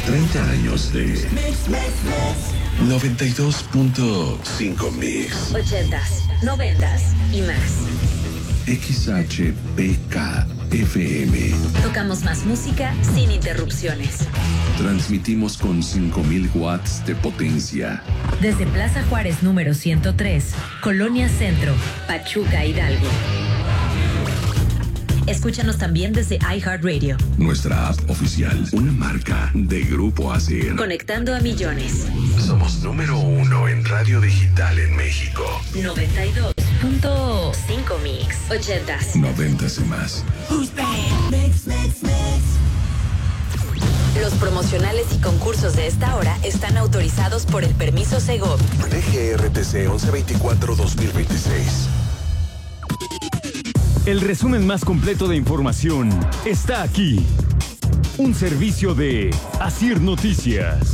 30 años de 92.5 Mix. 80s, 90s y más. XHPK FM. Tocamos más música sin interrupciones. Transmitimos con 5,000 watts de potencia. Desde Plaza Juárez número 103, Colonia Centro, Pachuca, Hidalgo. Escúchanos también desde iHeartRadio. Nuestra app oficial, una marca de Grupo ASIR. Conectando a millones. Somos número 1 en radio digital en México. 92.5 Mix. 80s. 90s y más. Los promocionales y concursos de esta hora están autorizados por el permiso Segov. DGRTC 1124-2026. El resumen más completo de información está aquí. Un servicio de ASIR Noticias.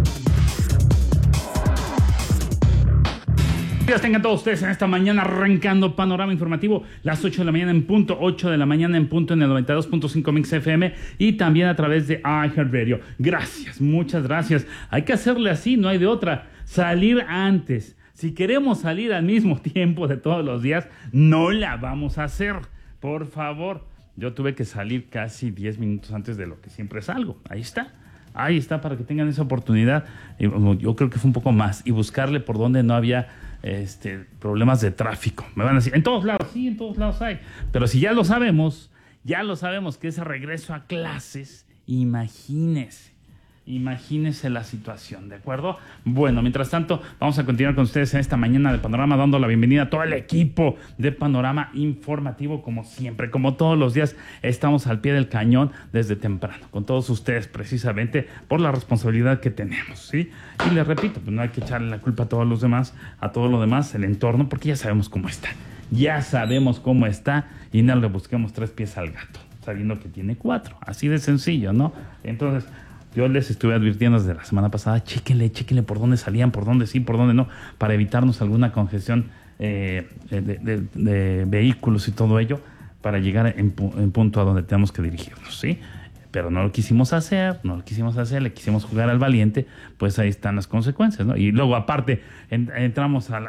Tengan todos ustedes en esta mañana arrancando Panorama Informativo, las 8 de la mañana en punto, 8 de la mañana en punto en el 92.5 Mix FM y también a través de iHeartRadio. Gracias, muchas gracias. Hay que hacerle así, no hay de otra. Salir antes. Si queremos salir al mismo tiempo de todos los días, no la vamos a hacer. Por favor. Yo tuve que salir casi 10 minutos antes de lo que siempre salgo. Ahí está para que tengan esa oportunidad. Yo creo que fue un poco más. Y buscarle por donde no había problemas de tráfico. Me van a decir, en todos lados, sí, en todos lados hay. Pero si ya lo sabemos que ese regreso a clases, imagínese la situación, ¿de acuerdo? Bueno, mientras tanto, vamos a continuar con ustedes en esta mañana de Panorama, dando la bienvenida a todo el equipo de Panorama Informativo, como siempre, como todos los días, estamos al pie del cañón desde temprano, con todos ustedes, precisamente por la responsabilidad que tenemos, ¿sí? Y les repito, pues no hay que echarle la culpa a todos los demás, a todo lo demás, el entorno, porque ya sabemos cómo está, y no le busquemos 3 pies al gato, sabiendo que tiene 4, así de sencillo, ¿no? Entonces, yo les estuve advirtiendo desde la semana pasada, chéquenle por dónde salían, por dónde sí, por dónde no, para evitarnos alguna congestión de vehículos y todo ello, para llegar en punto a donde tenemos que dirigirnos, ¿sí? Pero no lo quisimos hacer, le quisimos jugar al valiente, pues ahí están las consecuencias, ¿no? Y luego, aparte, entramos a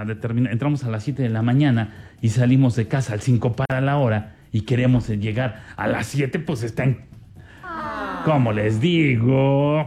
las 7 de la mañana y salimos de casa al 5 para la hora y queremos llegar a las 7, pues está en... ¿Cómo les digo?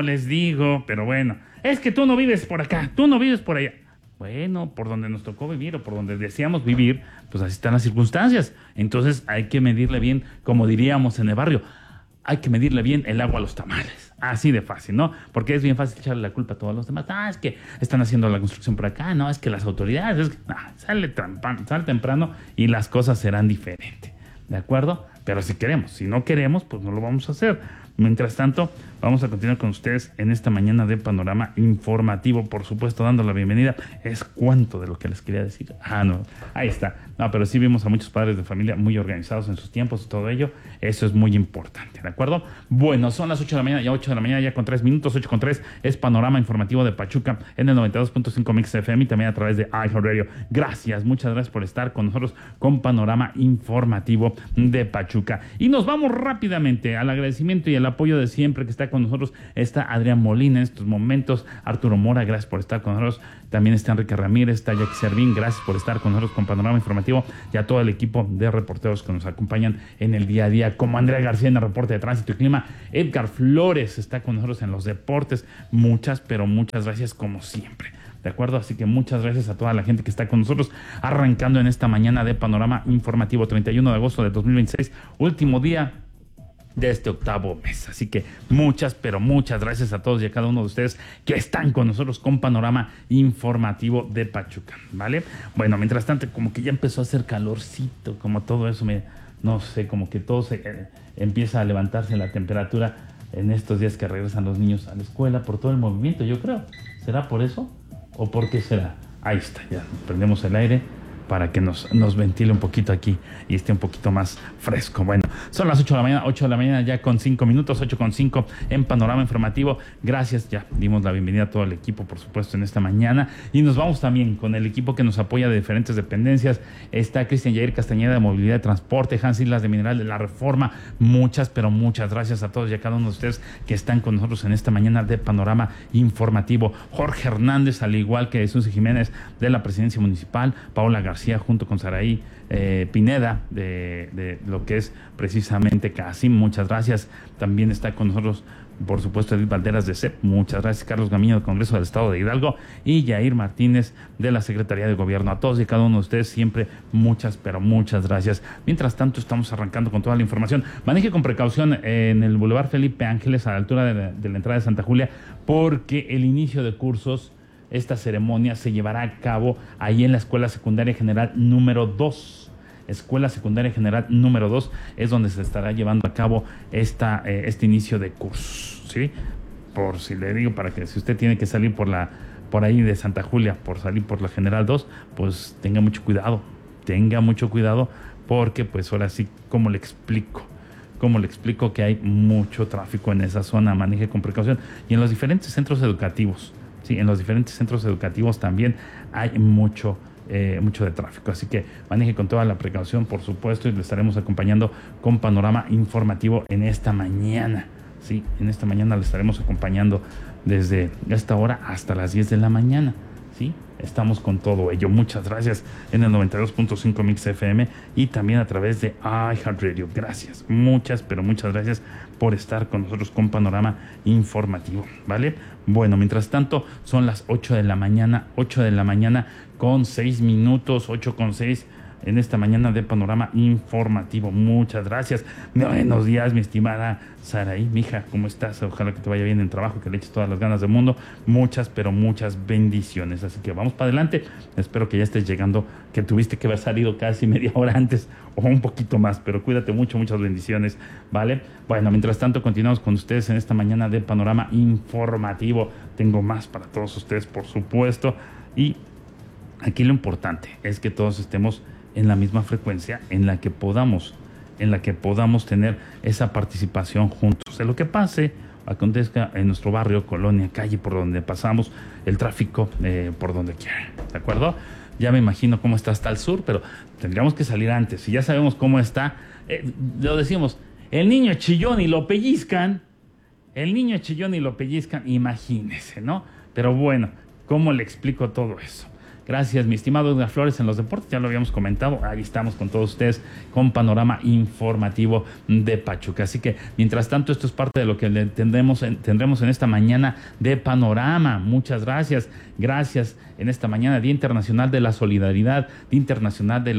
Pero bueno, es que tú no vives por acá, tú no vives por allá. Bueno, por donde nos tocó vivir o por donde deseamos vivir, pues así están las circunstancias. Entonces hay que medirle bien, como diríamos en el barrio, hay que medirle bien el agua a los tamales. Así de fácil, ¿no? Porque es bien fácil echarle la culpa a todos los demás. Es que están haciendo la construcción por acá, no, es que las autoridades, sale temprano y las cosas serán diferentes. ¿De acuerdo? Pero si queremos, si no queremos, pues no lo vamos a hacer. Mientras tanto, vamos a continuar con ustedes en esta mañana de Panorama Informativo, por supuesto, dando la bienvenida. Es cuanto de lo que les quería decir. No, ahí está. No, pero sí vimos a muchos padres de familia muy organizados en sus tiempos y todo ello. Eso es muy importante, ¿de acuerdo? Bueno, son las 8 de la mañana, ya 8 de la mañana, ya con 3 minutos, 8:03, es Panorama Informativo de Pachuca en el 92.5 Mix FM y también a través de iHeartRadio. Gracias, muchas gracias por estar con nosotros con Panorama Informativo de Pachuca. Y nos vamos rápidamente al agradecimiento y el apoyo de siempre que está con nosotros. Está Adrián Molina en estos momentos, Arturo Mora, gracias por estar con nosotros. También está Enrique Ramírez, está Jackie Servín, gracias por estar con nosotros con Panorama Informativo y a todo el equipo de reporteros que nos acompañan en el día a día, como Andrea García en el reporte de tránsito y clima, Edgar Flores está con nosotros en los deportes. Muchas, pero muchas gracias como siempre. ¿De acuerdo? Así que muchas gracias a toda la gente que está con nosotros arrancando en esta mañana de Panorama Informativo, 31 de agosto de 2026, último día de este octavo mes. Así que muchas, pero muchas gracias a todos y a cada uno de ustedes que están con nosotros con Panorama Informativo de Pachuca, ¿vale? Bueno, mientras tanto, como que ya empezó a hacer calorcito, como todo eso, no sé, como que todo empieza a levantarse la temperatura en estos días que regresan los niños a la escuela por todo el movimiento, yo creo. ¿Será por eso? ¿O por qué será? Ahí está, ya prendemos el aire para que nos ventile un poquito aquí y esté un poquito más fresco. Bueno, son las 8 de la mañana ya con 5 minutos, 8:05 en Panorama Informativo. Gracias, ya dimos la bienvenida a todo el equipo, por supuesto, en esta mañana. Y nos vamos también con el equipo que nos apoya de diferentes dependencias. Está Cristian Yair Castañeda de Movilidad y Transporte, Hans Islas de Mineral de la Reforma. Muchas, pero muchas gracias a todos y a cada uno de ustedes que están con nosotros en esta mañana de Panorama Informativo. Jorge Hernández, al igual que Jesús Jiménez de la Presidencia Municipal, Paola García junto con Saraí Pineda de lo que es precisamente CACIM, muchas gracias. También está con nosotros, por supuesto, Edith Valderas de CEP, muchas gracias. Carlos Gamiño del Congreso del Estado de Hidalgo y Yair Martínez de la Secretaría de Gobierno. A todos y cada uno de ustedes siempre muchas, pero muchas gracias. Mientras tanto, estamos arrancando con toda la información. Maneje con precaución en el Boulevard Felipe Ángeles a la altura de la entrada de Santa Julia, porque el inicio de cursos, esta ceremonia se llevará a cabo ahí en la Escuela Secundaria General número 2. Escuela Secundaria General número 2 es donde se estará llevando a cabo este inicio de cursos, ¿sí? Por si le digo, para que si usted tiene que salir por ahí de Santa Julia, por salir por la General 2, pues tenga mucho cuidado, porque pues ahora sí, ¿cómo le explico que hay mucho tráfico en esa zona? Maneje con precaución. Y en los diferentes centros educativos, sí, en los diferentes centros educativos también hay mucho de tráfico, así que maneje con toda la precaución, por supuesto, y le estaremos acompañando con Panorama Informativo en esta mañana. Sí, en esta mañana le estaremos acompañando desde esta hora hasta las 10 de la mañana. Sí, estamos con todo ello. Muchas gracias en el 92.5 Mix FM y también a través de iHeartRadio. Gracias, muchas, pero muchas gracias por estar con nosotros con Panorama Informativo, ¿vale? Bueno, mientras tanto, son las 8 de la mañana con 6 minutos, 8:06 en esta mañana de Panorama Informativo. Muchas gracias. Buenos días, mi estimada Saraí, mija, ¿cómo estás? Ojalá que te vaya bien en trabajo, que le eches todas las ganas del mundo. Muchas, pero muchas bendiciones. Así que vamos para adelante. Espero que ya estés llegando, que tuviste que haber salido casi media hora antes o un poquito más, pero cuídate mucho, muchas bendiciones, ¿vale? Bueno, mientras tanto, continuamos con ustedes en esta mañana de Panorama Informativo. Tengo más para todos ustedes, por supuesto. Y aquí lo importante es que todos estemos en la misma frecuencia en la que podamos tener esa participación juntos. De lo que pase, acontezca en nuestro barrio, colonia, calle, por donde pasamos, el tráfico, por donde quiera, ¿de acuerdo? Ya me imagino cómo está hasta el sur, pero tendríamos que salir antes. Y ya sabemos cómo está, lo decimos, el niño chillón y lo pellizcan, imagínese, ¿no? Pero bueno, ¿cómo le explico todo eso? Gracias, mi estimado Edgar Flores en los deportes, ya lo habíamos comentado, ahí estamos con todos ustedes con Panorama Informativo de Pachuca. Así que, mientras tanto, esto es parte de lo que tendremos en esta mañana de Panorama. Muchas gracias. Gracias en esta mañana, Día Internacional de la Solidaridad, Día Internacional de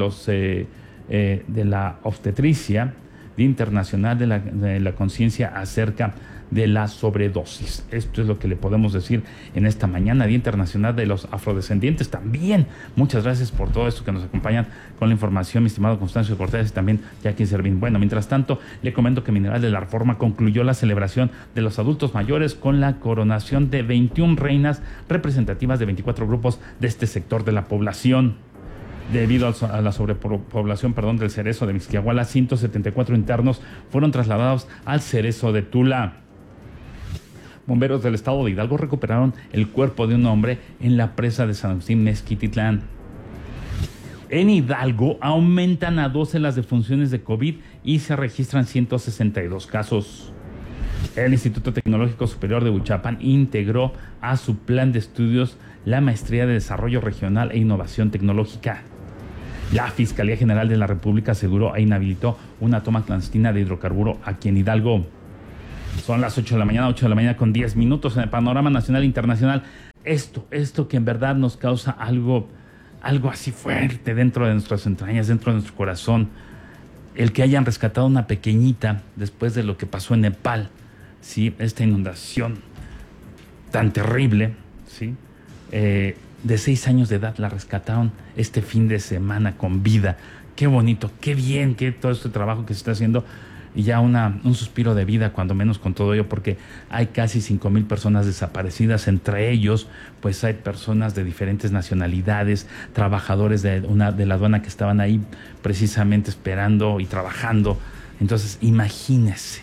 la Obstetricia, Día Internacional de la Conciencia acerca de la sobredosis. Esto es lo que le podemos decir en esta mañana. Día Internacional de los Afrodescendientes también. Muchas gracias por todo esto que nos acompañan con la información, mi estimado Constancio Cortés y también Jackie Servín. Bueno, mientras tanto, le comento que Mineral de la Reforma concluyó la celebración de los adultos mayores con la coronación de 21 reinas representativas de 24 grupos de este sector de la población. Debido a la sobrepoblación del Cerezo de Mixquiahuala, 174 internos fueron trasladados al Cerezo de Tula. Bomberos del estado de Hidalgo recuperaron el cuerpo de un hombre en la presa de San Agustín, Mezquititlán. En Hidalgo aumentan a 12 las defunciones de COVID y se registran 162 casos. El Instituto Tecnológico Superior de Huichapan integró a su plan de estudios la Maestría de Desarrollo Regional e Innovación Tecnológica. La Fiscalía General de la República aseguró e inhabilitó una toma clandestina de hidrocarburo aquí en Hidalgo. Son las 8 de la mañana con 10 minutos en el panorama nacional e internacional. Esto que en verdad nos causa algo así fuerte dentro de nuestras entrañas, dentro de nuestro corazón. El que hayan rescatado una pequeñita después de lo que pasó en Nepal, ¿sí? Esta inundación tan terrible, ¿sí? De 6 años de edad la rescataron este fin de semana con vida. Qué bonito, qué bien, que todo este trabajo que se está haciendo y ya un suspiro de vida, cuando menos, con todo ello, porque hay casi 5,000 personas desaparecidas. Entre ellos, pues hay personas de diferentes nacionalidades, trabajadores de la aduana que estaban ahí precisamente esperando y trabajando. Entonces, imagínese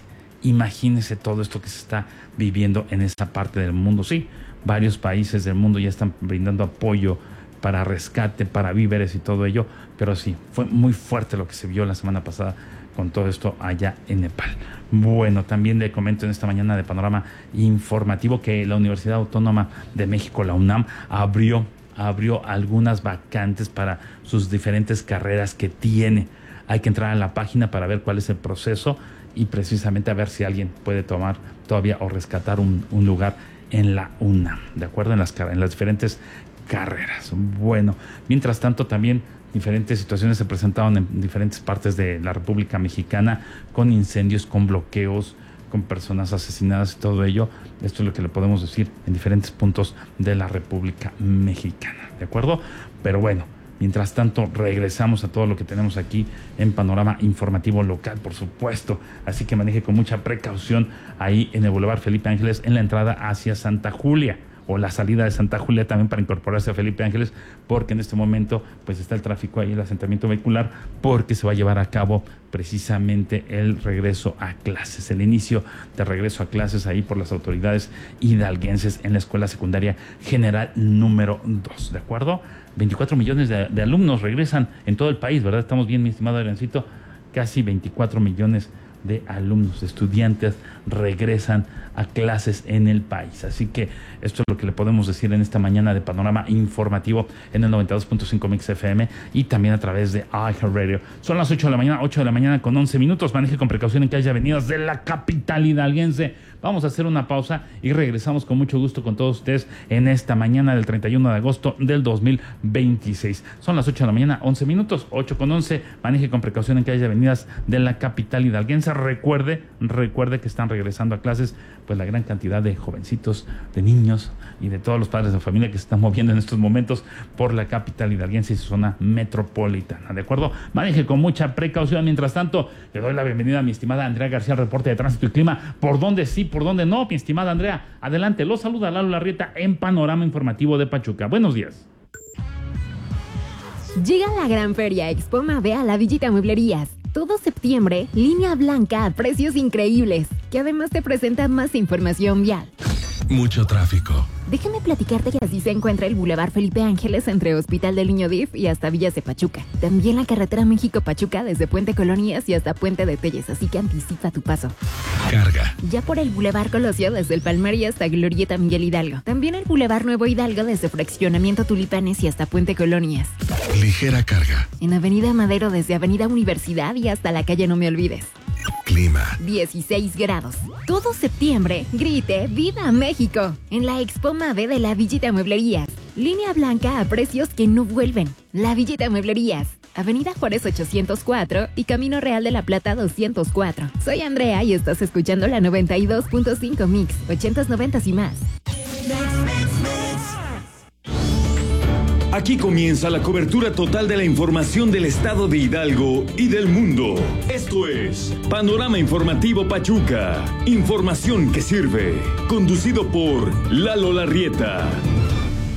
todo esto que se está viviendo en esta parte del mundo. Sí, varios países del mundo ya están brindando apoyo para rescate, para víveres y todo ello, pero sí, fue muy fuerte lo que se vio la semana pasada con todo esto allá en Nepal. Bueno, también le comento en esta mañana de Panorama Informativo que la Universidad Autónoma de México, la UNAM, abrió algunas vacantes para sus diferentes carreras que tiene. Hay que entrar a la página para ver cuál es el proceso y precisamente a ver si alguien puede tomar todavía o rescatar un lugar en la UNAM, ¿de acuerdo? En las diferentes carreras. Bueno, mientras tanto también diferentes situaciones se presentaron en diferentes partes de la República Mexicana, con incendios, con bloqueos, con personas asesinadas y todo ello. Esto es lo que le podemos decir en diferentes puntos de la República Mexicana, ¿de acuerdo? Pero bueno, mientras tanto, regresamos a todo lo que tenemos aquí en Panorama Informativo Local, por supuesto. Así que maneje con mucha precaución ahí en el Boulevard Felipe Ángeles, en la entrada hacia Santa Julia, o la salida de Santa Julia también, para incorporarse a Felipe Ángeles, porque en este momento pues está el tráfico ahí, el asentamiento vehicular, porque se va a llevar a cabo precisamente el regreso a clases, el inicio de regreso a clases ahí por las autoridades hidalguenses en la Escuela Secundaria General número 2, ¿de acuerdo? 24 millones de alumnos regresan en todo el país, ¿verdad? Estamos bien, mi estimado Adriancito, casi 24 millones de alumnos, de estudiantes regresan a clases en el país. Así que esto es lo que le podemos decir en esta mañana de Panorama Informativo en el 92.5 Mix FM y también a través de iHeartRadio. Son las 8 de la mañana con 11 minutos. Maneje con precaución en calles y avenidas de la capital hidalguense. Vamos a hacer una pausa y regresamos con mucho gusto con todos ustedes en esta mañana del 31 de agosto del 2026. Son las 8 de la mañana, 11 minutos, 8 con 11. Maneje con precaución en calles y avenidas de la capital hidalguense. Recuerde que están regresando a clases pues la gran cantidad de jovencitos, de niños y de todos los padres de familia que se están moviendo en estos momentos por la capital hidalguense y su zona metropolitana, ¿de acuerdo? Maneje con mucha precaución. Mientras tanto, le doy la bienvenida a mi estimada Andrea García al reporte de tránsito y clima. ¿Por dónde sí, por dónde no? Mi estimada Andrea, adelante. Los saluda Lalo Larrieta en Panorama Informativo de Pachuca. Buenos días. Llega la gran feria Expo Mave a la Villita Mueblerías. Todo septiembre, línea blanca a precios increíbles, que además te presenta más información vial. Mucho tráfico. Déjame platicarte que así se encuentra el Boulevard Felipe Ángeles entre Hospital del Niño DIF y hasta Villas de Pachuca. También la carretera México-Pachuca desde Puente Colonias y hasta Puente de Telles, así que anticipa tu paso. Carga. Ya por el Boulevard Colosio desde el Palmer y hasta Glorieta Miguel Hidalgo. También el Boulevard Nuevo Hidalgo desde Fraccionamiento Tulipanes y hasta Puente Colonias. Ligera carga. En Avenida Madero desde Avenida Universidad y hasta la calle No Me Olvides. Clima. 16 grados. Todo septiembre, grite ¡Viva México! En la Expo Mave de la Villita Mueblerías. Línea blanca a precios que no vuelven. La Villita Mueblerías. Avenida Juárez 804 y Camino Real de la Plata 204. Soy Andrea y estás escuchando la 92.5 Mix, 80s, 90s y más. Aquí comienza la cobertura total de la información del estado de Hidalgo y del mundo. Esto es Panorama Informativo Pachuca. Información que sirve. Conducido por Lalo Larrieta.